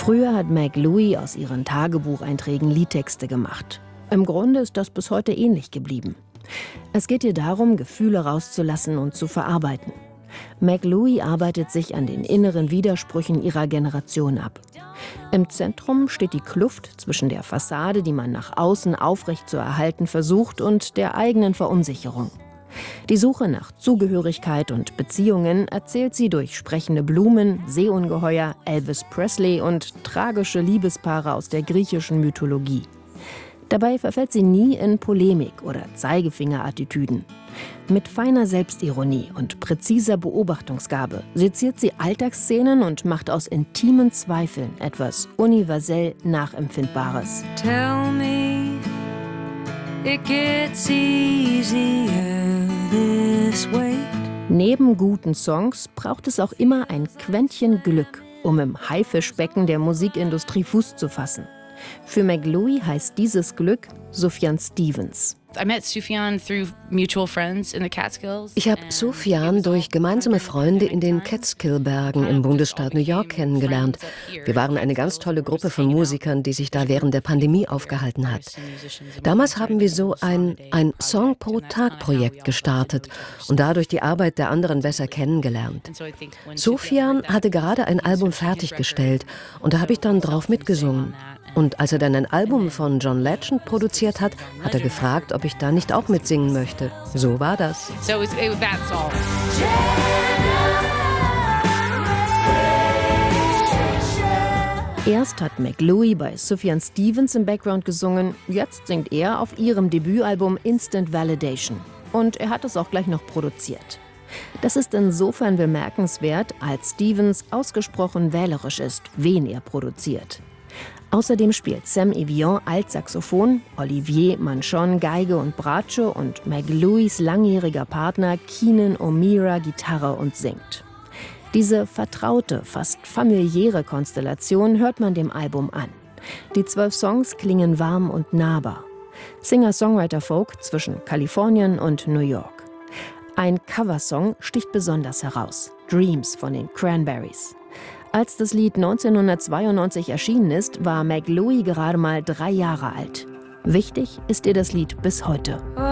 Früher hat Meg Louie aus ihren Tagebucheinträgen Liedtexte gemacht. Im Grunde ist das bis heute ähnlich geblieben. Es geht ihr darum, Gefühle rauszulassen und zu verarbeiten. Meg Louie arbeitet sich an den inneren Widersprüchen ihrer Generation ab. Im Zentrum steht die Kluft zwischen der Fassade, die man nach außen aufrecht zu erhalten versucht, und der eigenen Verunsicherung. Die Suche nach Zugehörigkeit und Beziehungen erzählt sie durch sprechende Blumen, Seeungeheuer, Elvis Presley und tragische Liebespaare aus der griechischen Mythologie. Dabei verfällt sie nie in Polemik oder Zeigefingerattitüden. Mit feiner Selbstironie und präziser Beobachtungsgabe seziert sie Alltagsszenen und macht aus intimen Zweifeln etwas universell Nachempfindbares. Tell me it gets easier this way. Neben guten Songs braucht es auch immer ein Quäntchen Glück, um im Haifischbecken der Musikindustrie Fuß zu fassen. Für Meg Louie heißt dieses Glück Sufjan Stevens. Ich habe Sufjan durch gemeinsame Freunde in den Catskill-Bergen im Bundesstaat New York kennengelernt. Wir waren eine ganz tolle Gruppe von Musikern, die sich da während der Pandemie aufgehalten hat. Damals haben wir so ein Song-pro-Tag-Projekt gestartet und dadurch die Arbeit der anderen besser kennengelernt. Sufjan hatte gerade ein Album fertiggestellt und da habe ich dann drauf mitgesungen. Und als er dann ein Album von John Legend produziert hat, hat er gefragt, ob ich da nicht auch mitsingen möchte. So war das. Erst hat Meg Louie bei Sufjan Stevens im Background gesungen, jetzt singt er auf ihrem Debütalbum Instant Validation. Und er hat es auch gleich noch produziert. Das ist insofern bemerkenswert, als Stevens ausgesprochen wählerisch ist, wen er produziert. Außerdem spielt Sam Evian Altsaxophon, Olivier Manchon Geige und Bratsche und Meg Louies langjähriger Partner Keenan O'Meara Gitarre und singt. Diese vertraute, fast familiäre Konstellation hört man dem Album an. Die 12 Songs klingen warm und nahbar. Singer-Songwriter-Folk zwischen Kalifornien und New York. Ein Coversong sticht besonders heraus: Dreams von den Cranberries. Als das Lied 1992 erschienen ist, war Meg Louie gerade mal 3 Jahre alt. Wichtig ist ihr das Lied bis heute.